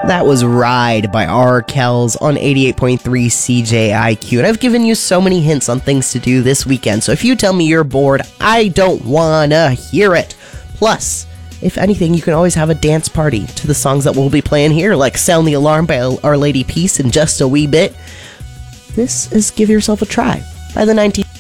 That was Ride by R. Kells on 88.3 CJIQ. And I've given you so many hints on things to do this weekend, so if you tell me you're bored, I don't wanna hear it. Plus, if anything, you can always have a dance party to the songs that we'll be playing here, like Sound the Alarm by Our Lady Peace in just a wee bit. This is Give Yourself a Try by the 19...